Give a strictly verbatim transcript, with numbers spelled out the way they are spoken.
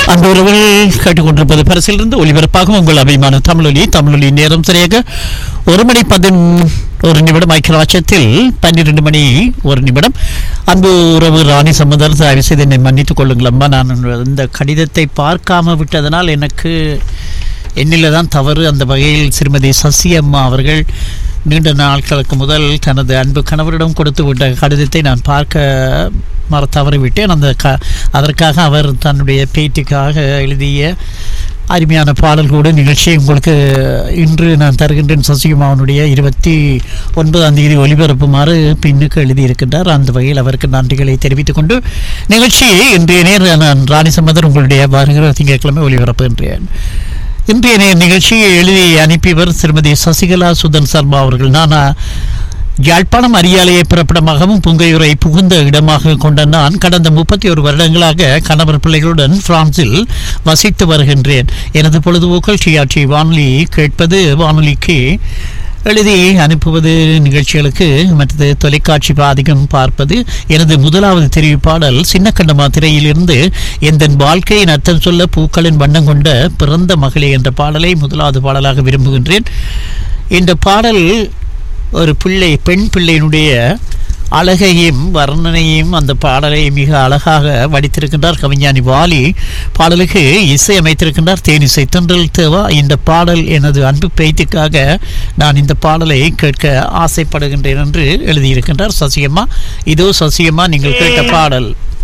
அந்த உறவுகள் கேட்டுக்கொண்டிருப்பது பரிசிலிருந்து ஒளிபரப்பாகும் உங்கள் அபிமான தமிழொலி தமிழொலி நேரம் சரியாக ஒரு மணி பதின் ஒரு நிமிடம் ஐக்கியராட்சத்தில் பன்னிரண்டு மணி ஒரு நிமிடம். அன்பு உறவு ராணி சம்பந்தர், தயவு செய்து என்னை மன்னித்துக் கொள்ளுங்கள் அம்மா. நான் இந்த கடிதத்தை பார்க்காம விட்டதனால் எனக்கு என்னில் தான் தவறு. அந்த வகையில் திருமதி சசி அம்மா அவர்கள் நீண்ட நாட்களுக்கு முதல் தனது அன்பு கணவரிடம் கொடுத்து விட்ட கடிதத்தை நான் பார்க்க மற தவறிவிட்டேன். அந்த க அதற்காக அவர் தன்னுடைய பேட்டிக்காக எழுதிய அருமையான பாடல் கூட நிகழ்ச்சியை உங்களுக்கு இன்று நான் தருகின்றேன். சசிகுமாரனுடைய இருபத்தி ஒன்பதாம் தேதி ஒலிபரப்புமாறு பின்னுக்கு எழுதியிருக்கின்றார். அந்த வகையில் அவருக்கு நன்றிகளை தெரிவித்துக் கொண்டு நிகழ்ச்சியை இன்றைய நேர் நான் ராணி சம்பந்தர் உங்களுடைய வருகிற திங்கட்கிழமை ஒலிபரப்புகின்றேன். இன்றைய நிகழ்ச்சியை எழுதி அனுப்பியவர் திருமதி சசிகலா சுதன் சர்மா அவர்கள். நான் யாழ்ப்பாணம் அரியாலையை பிறப்பிடமாகவும் புங்கையூரை புகுந்த இடமாக கொண்ட நான் கடந்த முப்பத்தி ஒரு வருடங்களாக கணவர் பிள்ளைகளுடன் பிரான்சில் வசித்து வருகின்றேன். எனது பொழுதுபோக்கள் டிஆர்டி வானொலி கேட்பது, வானொலிக்கு எழுதி அனுப்புவது, நிகழ்ச்சிகளுக்கு மற்றது தொலைக்காட்சி அதிகம் பார்ப்பது. எனது முதலாவது தெரிவிப்பாடல் சின்னக்கண்டமா திரையிலிருந்து எந்த வாழ்க்கையின் அர்த்தம் சொல்ல பூக்களின் வண்ணம் கொண்ட பிறந்த மகளே என்ற பாடலை முதலாவது பாடலாக விரும்புகின்றேன். இந்த பாடல் ஒரு பிள்ளை, பெண் பிள்ளையினுடைய அழகையும் வர்ணனையும் அந்த பாடலை மிக அழகாக வடித்திருக்கின்றார் கவிஞானி வாலி. பாடலுக்கு இசை அமைத்திருக்கின்றார் தேனிசை தென்றல் தேவா. இந்த பாடல் எனது அன்பு பேத்திக்காக நான் இந்த பாடலை கேட்க ஆசைப்படுகின்றேன் என்று எழுதியிருக்கின்றார் சசியம்மா. இதோ சசியம்மா, நீங்கள் கேட்ட பாடல்.